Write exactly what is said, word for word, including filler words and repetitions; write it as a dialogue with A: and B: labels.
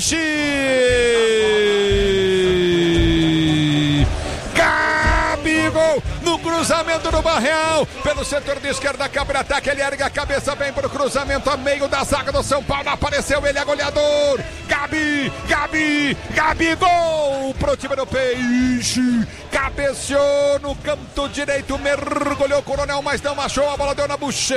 A: Peixe! Gabigol no cruzamento do Barreal, pelo setor de esquerda, cabe ataque, ele ergue a cabeça, vem pro cruzamento a meio da zaga do São Paulo, apareceu ele, é goleador, Gabi, Gabi, Gabigol pro time do Peixe, cabeceou no canto direito, mergulhou o Coronel, mas não achou, a bola deu na bochecha